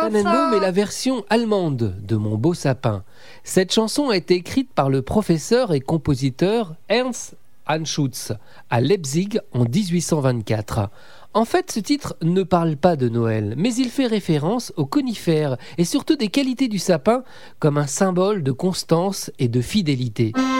Tannenbaum est la version allemande de Mon beau sapin. Cette chanson a été écrite par le professeur et compositeur Ernst Anschutz à Leipzig en 1824. En fait, ce titre ne parle pas de Noël, mais il fait référence aux conifères et surtout des qualités du sapin comme un symbole de constance et de fidélité.